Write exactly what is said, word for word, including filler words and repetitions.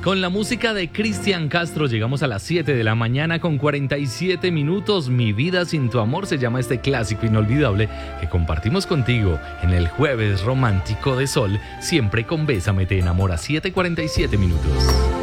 Con la música de Cristian Castro llegamos a las siete de la mañana con cuarenta y siete minutos. Mi vida sin tu amor se llama este clásico inolvidable que compartimos contigo en el jueves romántico de Sol, siempre con Bésame te enamora, siete cuarenta y siete minutos.